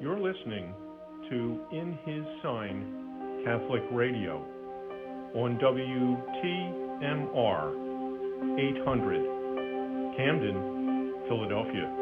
You're listening to In His Sign Catholic Radio on WTMR 800, Camden, Philadelphia.